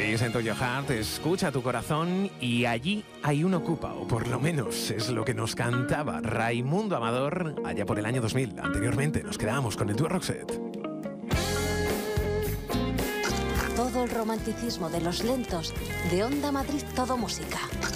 Listen to your heart, escucha tu corazón y allí hay un ocupa, o por lo menos es lo que nos cantaba Raimundo Amador allá por el año 2000. Anteriormente nos quedábamos con el dúo Roxette. Todo el romanticismo de los lentos de Onda Madrid, todo música.